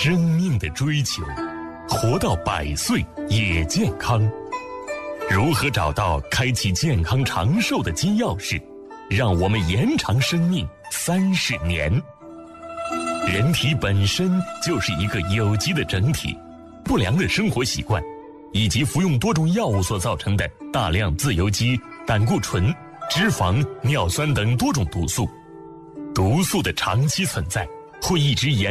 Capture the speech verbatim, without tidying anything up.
生命的追求，活到百岁也健康。如何找到开启健康长寿的金钥匙，让我们延长生命三十年？人体本身就是一个有机的整体，不良的生活习惯以及服用多种药物所造成的大量自由基、胆固醇、脂肪、尿酸等多种毒素，毒素的长期存在会一直延